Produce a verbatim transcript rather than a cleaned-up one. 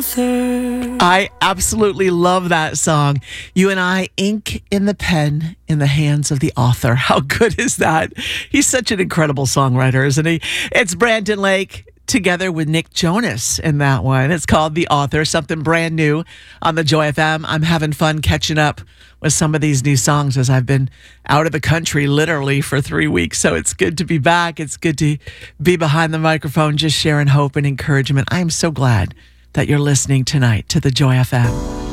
author. I absolutely love that song. You and I, ink in the pen, in the hands of the author. How good is that? He's such an incredible songwriter, isn't he? It's Brandon Lake together with Nick Jonas in that one. It's called The Author, something brand new on the Joy F M. I'm having fun catching up with some of these new songs as I've been out of the country literally for three weeks. So it's good to be back. It's good to be behind the microphone, just sharing hope and encouragement. I am so glad that you're listening tonight to the Joy F M.